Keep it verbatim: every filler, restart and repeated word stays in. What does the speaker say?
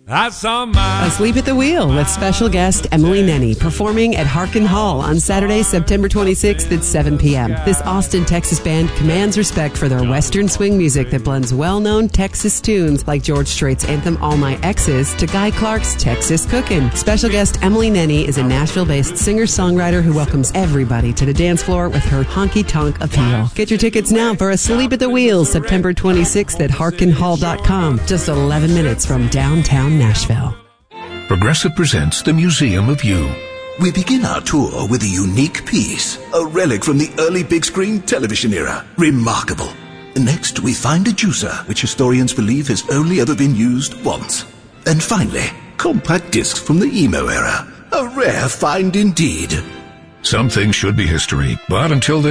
I saw my... Asleep at the Wheel with special guest Emily Nenny performing at Harkin Hall on Saturday, September twenty-sixth at seven p.m. This Austin, Texas band commands respect for their Western swing music that blends well-known Texas tunes like George Strait's anthem All My Exes to Guy Clark's Texas Cookin'. Special guest Emily Nenny is a Nashville-based singer-songwriter who welcomes everybody to the dance floor with her honky-tonk appeal. Get your tickets now for Asleep at the Wheel, September twenty-sixth at harkin hall dot com. Just eleven minutes from downtown Nashville. Progressive presents the Museum of You. We begin our tour with a unique piece, a relic from the early big screen television era. Remarkable. Next, we find a juicer, which historians believe has only ever been used once. And finally, compact discs from the emo era. A rare find indeed. Some things should be history, but until then,